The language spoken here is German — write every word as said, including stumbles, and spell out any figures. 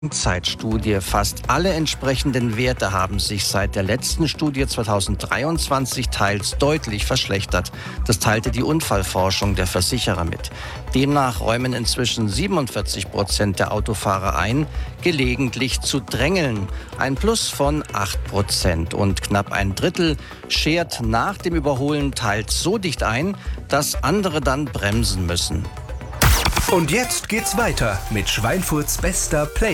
Zeitstudie. Fast alle entsprechenden Werte haben sich seit der letzten Studie zweitausenddreiundzwanzig teils deutlich verschlechtert. Das teilte die Unfallforschung der Versicherer mit. Demnach räumen inzwischen siebenundvierzig Prozent der Autofahrer ein, gelegentlich zu drängeln. Ein Plus von acht Prozent. Und knapp ein Drittel schert nach dem Überholen teils so dicht ein, dass andere dann bremsen müssen. Und jetzt geht's weiter mit Schweinfurts bester Play.